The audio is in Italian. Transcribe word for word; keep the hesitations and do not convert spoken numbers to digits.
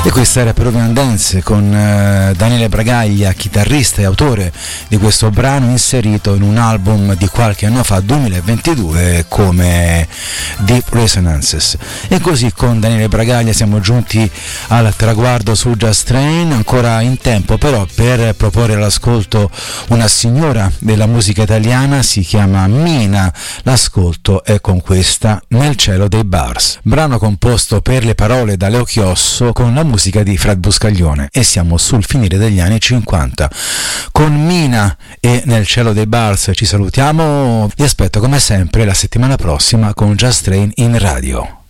E questa era Peruvian Dance con uh, Daniele Bragaglia, chitarrista e autore di questo brano, inserito in un album di qualche anno fa, duemilaventidue, come Deep Resonances. E così con Daniele Bragaglia siamo giunti al traguardo su Just Train, ancora in tempo però per proporre all'ascolto una signora della musica italiana, si chiama Mina. L'ascolto è con questa Nel cielo dei bars, brano composto per le parole da Leo Chiosso con la musica di Fred Buscaglione, e siamo sul finire degli anni cinquanta. Con Mina e Nel cielo dei bars ci salutiamo, vi aspetto come sempre la settimana prossima con Just Train in radio.